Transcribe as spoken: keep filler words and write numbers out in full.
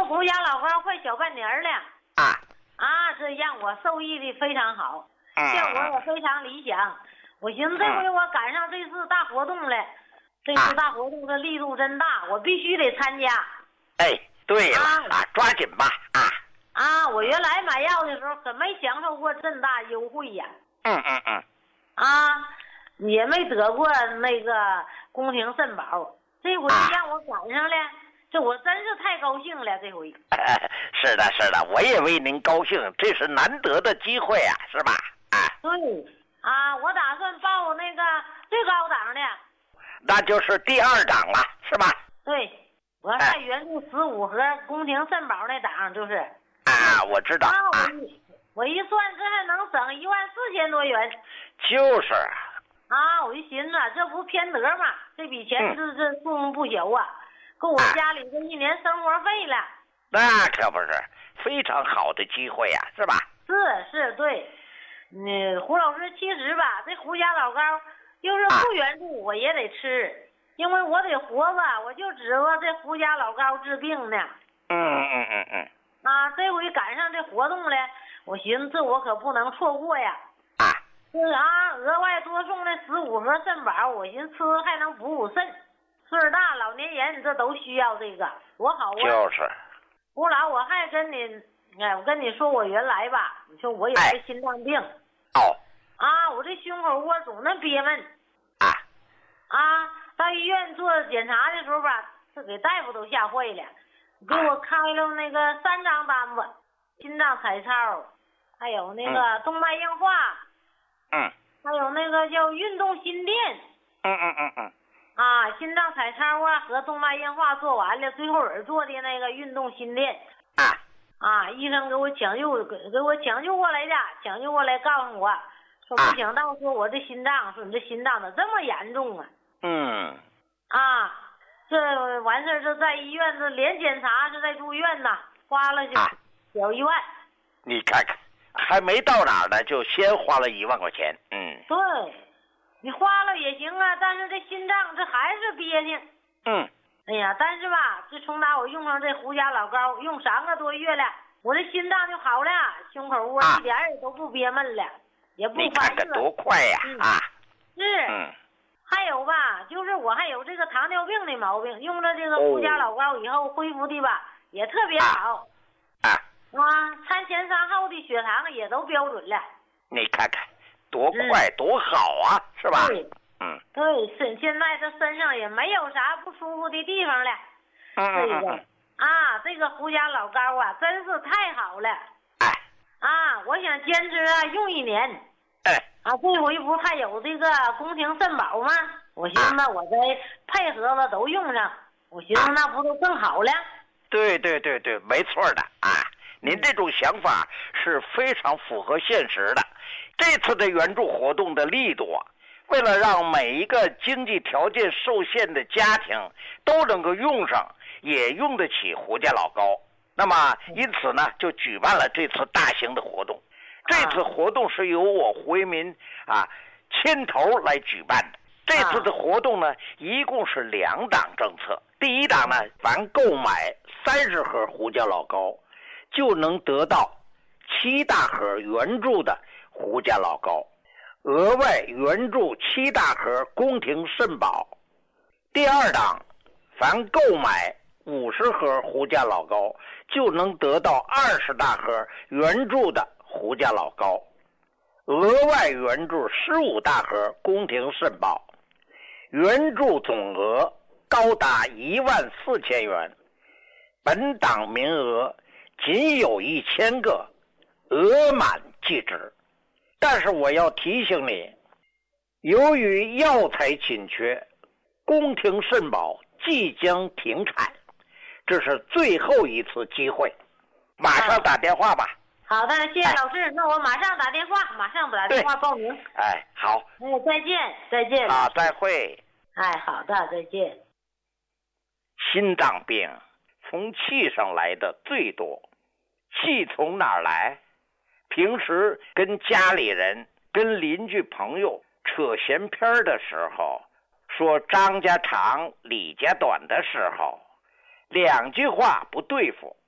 胡家老高快小半年了啊啊，这让我受益的非常好， 嗯效果也非常理想。我寻思这回我赶上这次大活动了，这次大活动的力度真大，我必须得参加。 哎，对了啊啊，抓紧吧啊！ 啊，我原来买药的时候可没享受过这么大优惠呀。 嗯嗯嗯。 啊，也没得过那个宫廷肾宝，这回让我赶上了，这我真是太高兴了。这回。 是的，是的，我也为您高兴，这是难得的机会啊，是吧？啊。 对啊，我打算报那个最高档的。 那就是第二档了，是吧？ 对，我在原著十五和宫廷肾宝那档就是。 啊，我知道。 啊， 啊我一我一算，这还能省一万四千多元。 就是啊，我就寻思，这不偏得嘛？这笔钱这这数目不小啊，够我家里这一年生活费了。 那可不是，非常好的机会呀、啊，是吧？ 是是，对。嗯，胡老师，其实吧，这胡家老高就是不援助我也得吃，啊、因为我得活吧，我就指望这胡家老高治病呢。 嗯嗯嗯嗯。 啊，这回赶上这活动了，我寻思这我可不能错过呀。 啊。 是啊，额外多送那十五盒肾宝，我寻思吃还能补补肾。岁数大，老年人这都需要这个，多好啊！ 就是。 胡老，我还跟你，哎，我跟你说，我原来吧，你说我有个心脏病。 哎、哦。 啊，我这胸口窝总那憋闷。 啊。 啊，到医院做检查的时候吧，这给大夫都吓坏了，给我开了那个三张单子，心脏彩超，还有那个动脉硬化。 嗯。 还有那个叫运动心电。 嗯嗯嗯嗯。 啊，心脏彩超啊和动脉硬化做完了，最后人做的那个运动心电。 啊。 啊，医生给我抢救，给给我抢救过来的，抢救过来告诉我，说没想到说我这心脏，说你这心脏咋这么严重啊？ 嗯。 啊，这完事儿就在医院这连检查是在住院呐，花了就小一万。 你看看。还没到哪儿呢，就先花了一万块钱。嗯， 对，你花了也行啊，但是这心脏这还是憋挺。 嗯， 哎呀，但是吧，自从打我用上这胡家老高，用三个多月了，我这心脏就好了，胸口窝一点也都不憋闷了，啊、也不烦热。 你看看多快呀！ 嗯、 啊， 是。嗯。还有吧，就是我还有这个糖尿病的毛病，用了这个胡家老高以后，恢复的吧也特别好。 啊。啊啊，餐前餐后的血糖也都标准了。 你看看，多快、嗯、多好啊，是吧？ 对，嗯，对，身现在这身上也没有啥不舒服的地方了。 嗯这个啊，这个胡家老高啊，真是太好了。 哎。 啊，我想坚持啊用一年。 哎。 啊，这回不还有这个宫廷肾宝吗？我寻思那我再配合了都用上，我寻思那不都更好了？ 对对对对，没错的啊。您这种想法是非常符合现实的。这次的援助活动的力度啊，为了让每一个经济条件受限的家庭都能够用上，也用得起胡家老高，那么因此呢，就举办了这次大型的活动。这次活动是由我胡为民啊牵头来举办的。这次的活动呢，一共是两档政策。第一档呢，凡购买三十盒胡家老高，就能得到七大盒援助的胡家老高，额外援助七大盒宫廷肾宝。第二档，凡购买五十盒胡家老高，就能得到二十大盒援助的胡家老高，额外援助十五大盒宫廷肾宝，援助总额高达一万四千元。本档名额仅有一千个，额满即止。但是我要提醒你，由于药材紧缺，宫廷肾宝即将停产，这是最后一次机会，马上打电话吧。 好的，谢谢老师，哎、那我马上打电话，马上打电话报名。 哎，好。 哎，再见，再见。 好，再会。 哎，好的，再见。 心脏病从气上来的最多，气从哪儿来？平时跟家里人、跟邻居朋友扯闲篇的时候，说张家长李家短的时候，两句话不对付，